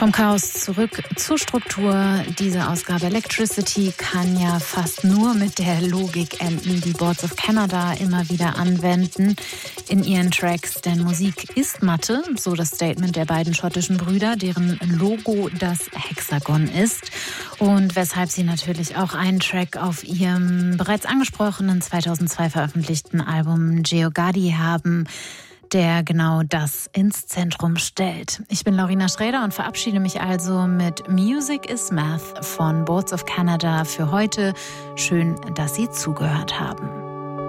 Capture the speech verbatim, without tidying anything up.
Vom Chaos zurück zur Struktur. Diese Ausgabe Electricity kann ja fast nur mit der Logik enden, die Boards of Canada immer wieder anwenden in ihren Tracks. Denn Musik ist Mathe, so das Statement der beiden schottischen Brüder, deren Logo das Hexagon ist. Und weshalb sie natürlich auch einen Track auf ihrem bereits angesprochenen zweitausendzwei veröffentlichten Album Geogadi haben, der genau das ins Zentrum stellt. Ich bin Laurina Schräder und verabschiede mich also mit Music is Math von Boards of Canada für heute. Schön, dass Sie zugehört haben.